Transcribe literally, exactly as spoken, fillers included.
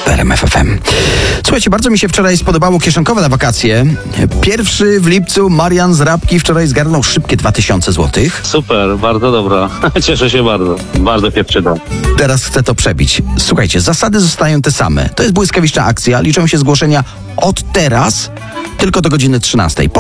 w R M F F M. Słuchajcie, bardzo mi się wczoraj spodobało kieszonkowe na wakacje. Pierwszy w lipcu Marian z Rabki wczoraj zgarnął szybkie dwa tysiące złotych. Super, bardzo dobra. Cieszę się bardzo. Bardzo się przyda. Teraz chcę to przebić. Słuchajcie, zasady zostają te same. To jest błyskawiczna akcja. Liczą się zgłoszenia od teraz tylko do godziny trzynastej.